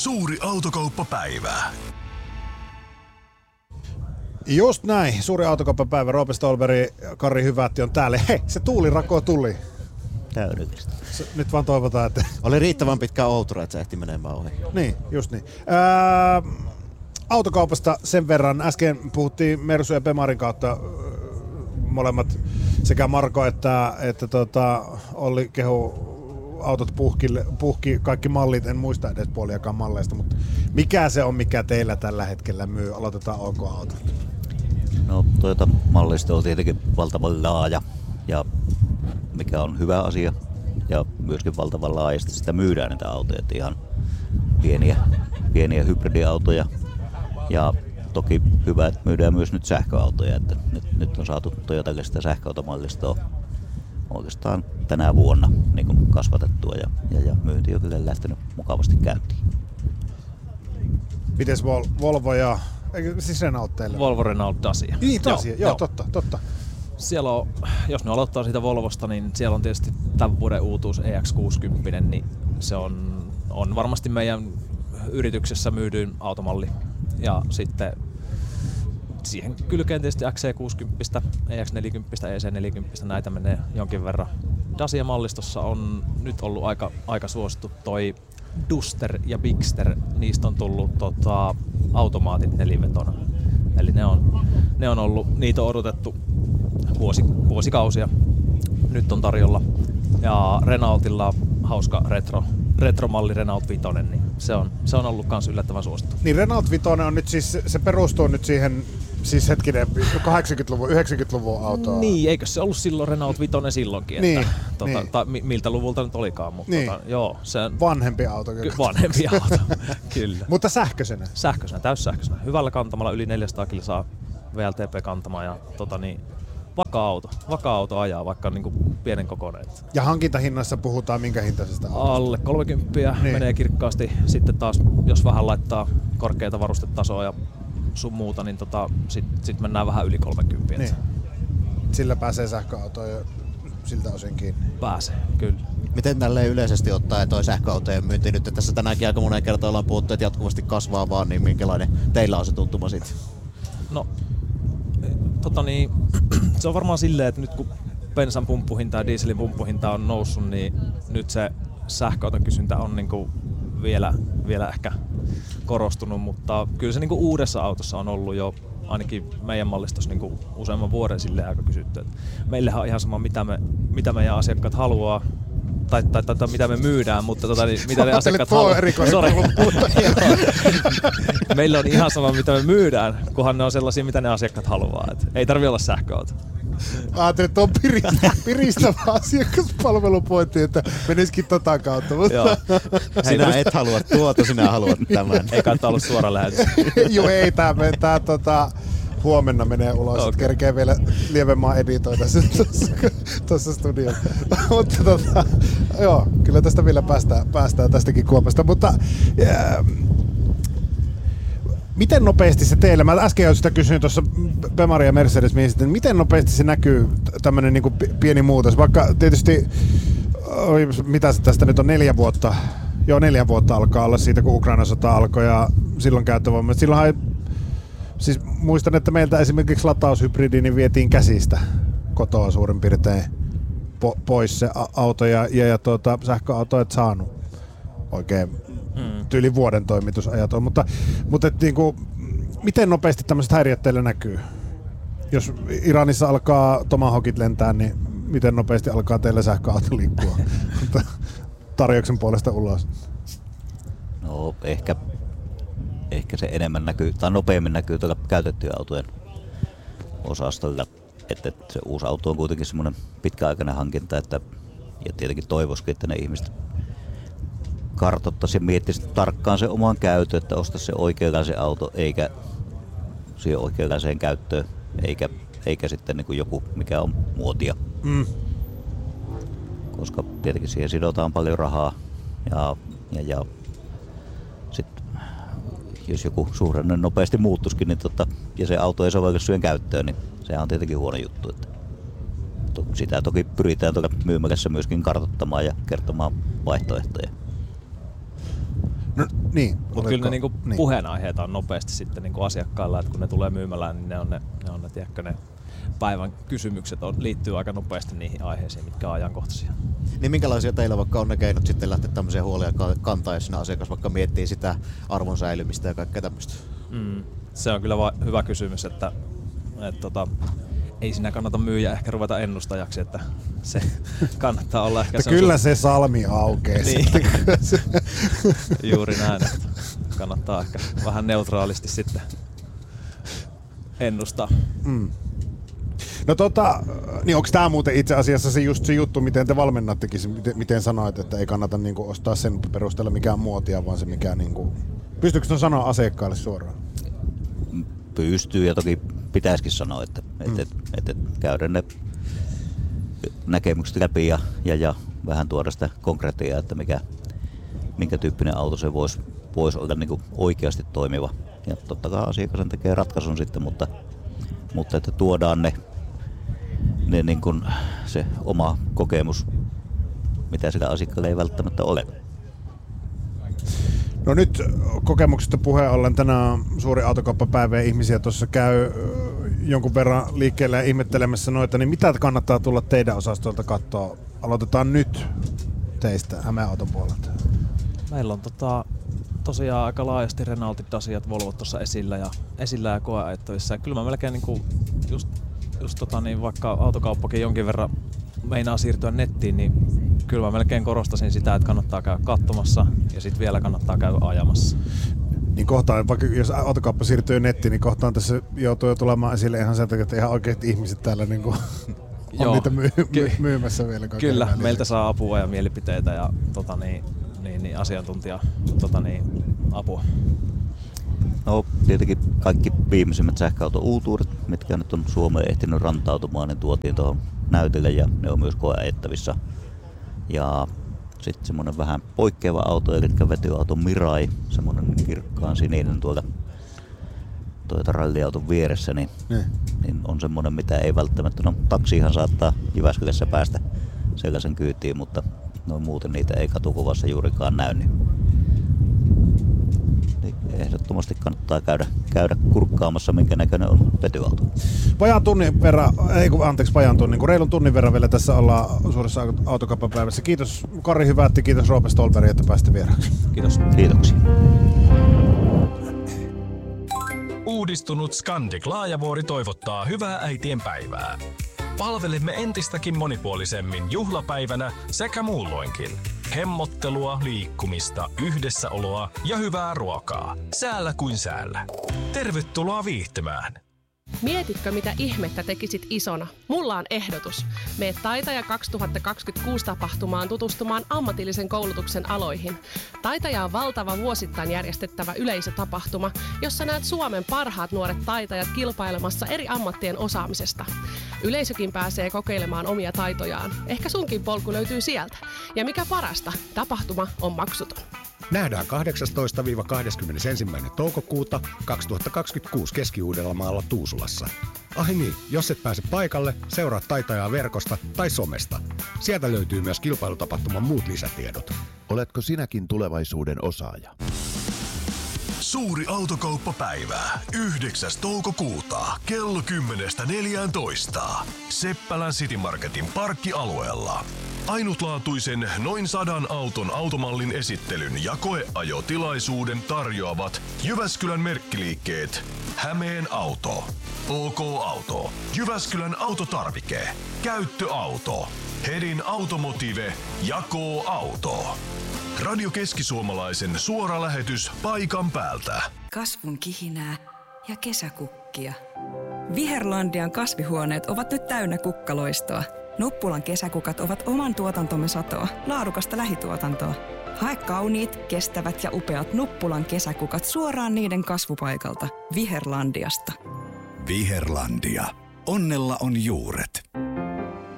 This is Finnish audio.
Suuri autokauppapäivä. Just näin. Suuri autokauppapäivä. Roope Stolberg, Kari Hyvätti on täällä. Hei, se tuulirako tuli. Täydellistä. Nyt vaan toivotaan, että... Oli riittävän pitkä outura, että se ehti menemään ohi. Niin, just niin. Autokaupasta sen verran. Äsken puhuttiin Mersu ja Bemarin kautta molemmat, sekä Marko että Olli kehu autot puhki kaikki mallit. En muista edes puoliakaan malleista, mutta mikä se on, mikä teillä tällä hetkellä myy? Aloitetaan OK-autot. No Toyota-mallisto on tietenkin valtavan laaja, ja mikä on hyvä asia. Ja myöskin valtavan laajasti sitä myydään näitä autoja, että ihan pieniä hybridiautoja. Ja toki hyvä, että myydään myös nyt sähköautoja, että nyt on saatu Toyotalle sitä sähköautomallistoa oikeastaan tänä vuonna niin kuin kasvatettua ja myynti on kyllä lähtenyt mukavasti käyntiin. Mites Volvo ja... Siis Renault teille? Volvo, Renault, Dacia. Niin, Dacia, joo. Totta. Siellä on, jos ne aloittaa siitä Volvosta, niin siellä on tietysti tämän vuoden uutuus EX60, niin se on varmasti meidän yrityksessä myydyin automalli. Ja sitten siihen kylkeen tietysti XC60, EX40, EC40, näitä menee jonkin verran. Dacia-mallistossa on nyt ollut aika suosittu toi Duster ja Bigster, niistä on tullut automaatit nelivetona. Eli ne on ollut, niitä on odotettu vuosikausia. Nyt on tarjolla. Ja Renaultilla hauska retromalli Renault Vitoinen, niin se on ollut kans yllättävän suosittu. Niin Renault Vitoinen on nyt siis, se perustuu nyt siihen, siis hetkinen, 80-luvun, 90-luvun autoon. Niin, eikö se ollut silloin Renault Vitoinen silloin,kin, niin, että, niin. Tai miltä luvulta nyt olikaan, mutta niin. Joo, se on vanhempi auto. Vanhempi auto, kyllä. Mutta sähköisenä? Sähköisenä, täyssähköisenä. Hyvällä kantamalla yli 400 kilsaa VLTP-kantama ja vakaa auto ajaa, vaikka niinku pienen kokoinen. Ja hankintahinnassa puhutaan minkä hintaisesta autosta? Alle 30 niin. Menee kirkkaasti. Sitten taas, jos vähän laittaa korkeita varustetasoa ja sun muuta, niin sit mennään vähän yli 30. Niin. Sillä pääsee sähköautoon jo siltä osin kiinni. Pääsee, kyllä. Miten tälleen yleisesti ottaen toi sähköautojen myynti nyt, tässä tänäänkin aika monen kertaan ollaan puhuttu, että jatkuvasti kasvaa vaan, niin minkälainen teillä on se tuntuma siitä? No, se on varmaan silleen, että nyt kun bensan pumppuhinta ja dieselin pumppuhinta on noussut, niin nyt se sähköauton kysyntä on niinku vielä ehkä korostunut, meillä kyllä se niinku uudessa autossa on ollut jo ainakin meidän mallistossa niinku useamman vuoden silleen aika kysytty. Et meillähän on ihan sama mitä meidän asiakkaat haluaa tai mitä me myydään, mutta mitä ne asiakkaat haluaa. Meillä on ihan sama mitä me myydään, kunhan ne on sellaisia mitä ne asiakkaat haluaa. Et ei tarvitse olla sähköauto. Ajattelin, että on piristävä asiakaspalvelupointti, että menisikin tota kautta. Mutta... Sinä et halua tuota, sinä haluat tämän. Ei kannata olla suora lähetys. Joo, ei, tää huomenna menee ulos, okay. Kerkee vielä lievemmin editoida tuossa studiossa. Mutta joo, kyllä tästä vielä päästään tästäkin kuopasta. Mutta miten nopeasti se teillä, mä äsken jo sitä kysyin tuossa Bemari ja Mercedes, miten nopeasti se näkyy tämmönen niinku pieni muutos, vaikka tietysti, mitä se tästä nyt on 4 vuotta, joo 4 vuotta alkaa olla siitä, kun Ukrainan sota alkoi ja silloin käyttövoima. Silloinhan siis muistan, että meiltä esimerkiksi lataushybridi niin vietiin käsistä kotoa suurin piirtein pois se auto ja sähköauto et saanut oikein tyyli vuoden toimitusajat on, mutta niinku, miten nopeasti tämmöiset häiriöt teille näkyy? Jos Iranissa alkaa Tomahawkit lentää, niin miten nopeasti alkaa teillä sähköauto liikkua tarjouksen puolesta ulos? No ehkä se enemmän näkyy, tai nopeammin näkyy tuolla käytettyjen autojen osastolla, että se uusi auto on kuitenkin semmoinen pitkäaikainen hankinta, ja tietenkin toivoisikin, että ne ihmiset kartoittaisi ja miettisi tarkkaan sen oman käytön, että ostaisi se oikeanlaisen auto eikä siihen oikeanlaiseen käyttöön, eikä sitten niin kuin joku, mikä on muotia. Koska tietenkin siihen sidotaan paljon rahaa ja sitten jos joku suhdanne nopeasti muuttuisikin niin ja se auto ei sovellu siihen käyttöön, niin sehän on tietenkin huono juttu. Että sitä toki pyritään tuolla myymälässä myöskin kartoittamaan ja kertomaan vaihtoehtoja. No, niin. Mutta kyllä ne niinku puheenaiheita on nopeasti sitten niinku asiakkailla, että kun ne tulee myymälään, niin ne on ne päivän kysymykset liittyy aika nopeasti niihin aiheisiin, mitkä on ajankohtaisia. Niin minkälaisia teillä vaikka on ne keinot sitten lähteä tämmöisiä huolia kantaa, jos siinä asiakas vaikka miettii sitä arvon säilymistä ja kaikkea tämmöistä? Se on kyllä hyvä kysymys, että ei siinä kannata myyjä ehkä ruveta ennustajaksi, että se kannattaa olla ehkä... Kyllä se salmi aukeaa niin. Juuri näin, että kannattaa ehkä vähän neutraalisti sitten ennustaa. No niin onko tämä muuten itse asiassa se just se juttu, miten te valmennattekin, miten sanoit, että ei kannata niinku ostaa sen perusteella mikään muotia, vaan se mikä niinku... Pystyykö se sanoa asiakkaille suoraan? Pystyy ja toki pitäisikin sanoa, että käydä ne näkemykset läpi ja vähän tuoda sitä konkreettia, että minkä tyyppinen auto se voisi olla niin kuin oikeasti toimiva. Ja totta kai asiakas tekee ratkaisun sitten, mutta että tuodaan ne niin kuin se oma kokemus, mitä sillä asiakkaalla ei välttämättä ole. No nyt kokemuksesta puheen ollen tänään suuri autokauppapäivä, ihmisiä tuossa käy jonkun verran liikkeelle ja ihmettelemässä noita, niin mitä kannattaa tulla teidän osastolta katsoa? Aloitetaan nyt teistä Hämeenauton puolelta. Meillä on tosiaan aika laajasti Renaultit, Daciat, Volvot tuossa esillä ja koeajettavissa. Kyllä mä melkein niinku vaikka autokauppakin jonkin verran meinaa siirtyä nettiin, niin kyllä mä melkein korostasin sitä, että kannattaa käydä katsomassa ja sitten vielä kannattaa käydä ajamassa. Niin kohtaan, vaikka jos autokauppa siirtyy nettiin, niin kohtaan tässä joutuu jo tulemaan esille ihan sen takia, että ihan oikeat ihmiset täällä niinku on niitä myymässä vielä. Kyllä, meiltä saa apua ja mielipiteitä ja asiantuntija apua. No tietenkin kaikki viimeisimmät sähköauton uutuudet, mitkä nyt on Suomeen ehtinyt rantautumaan, niin tuotiin tuohon näytille ja ne on myös koeajettavissa. Ja sitten semmoinen vähän poikkeava auto, eli vetyauto Mirai, semmoinen kirkkaan sininen tuolta ralliauton vieressä, niin on semmoinen, mitä ei välttämättä, no taksihan saattaa Jyväskylässä päästä sellaisen kyytiin, mutta noin muuten niitä ei katukuvassa juurikaan näy, niin ehdottomasti kannattaa käydä kurkkaamassa, minkä näköinen on vetyauto. Reilun tunnin verran vielä tässä ollaan suuressa autokauppapäivässä. Kiitos Kari Hyvätti, kiitos Roope Stolberg, että pääsitte vieraaksi. Kiitos. Kiitoksia. Uudistunut Scandic Laajavuori toivottaa hyvää äitienpäivää. Palvelemme entistäkin monipuolisemmin juhlapäivänä sekä muulloinkin. Hemmottelua, liikkumista, yhdessäoloa ja hyvää ruokaa. Säällä kuin säällä. Tervetuloa viihtymään! Mietitkö, mitä ihmettä tekisit isona? Mulla on ehdotus. Mene Taitaja 2026 tapahtumaan tutustumaan ammatillisen koulutuksen aloihin. Taitaja on valtava vuosittain järjestettävä yleisötapahtuma, jossa näet Suomen parhaat nuoret taitajat kilpailemassa eri ammattien osaamisesta. Yleisökin pääsee kokeilemaan omia taitojaan. Ehkä sunkin polku löytyy sieltä. Ja mikä parasta, tapahtuma on maksuton. Nähdään 18-21. toukokuuta 2026 Keski-Uudellamaalla Tuusulassa. Niin, jos et pääse paikalle, seuraa Taitajaa verkosta tai somesta. Sieltä löytyy myös kilpailutapahtuman muut lisätiedot. Oletko sinäkin tulevaisuuden osaaja? Suuri autokauppapäivä 9. toukokuuta kello 10.14. Seppälän City Marketin parkkialueella. Ainutlaatuisen noin 100 auton automallin esittelyn ja koeajotilaisuuden tarjoavat Jyväskylän merkkiliikkeet Hämeen Auto, OK Auto, Jyväskylän Autotarvike, Käyttöauto, Hedin Automotive ja K-Auto. Radio Keski-Suomalaisen suora lähetys paikan päältä. Kasvun kihinää ja kesäkukkia. Viherlandian kasvihuoneet ovat nyt täynnä kukkaloistoa. Nuppulan kesäkukat ovat oman tuotantomme satoa, laadukasta lähituotantoa. Hae kauniit, kestävät ja upeat Nuppulan kesäkukat suoraan niiden kasvupaikalta. Viherlandiasta. Viherlandia. Onnella on juuret.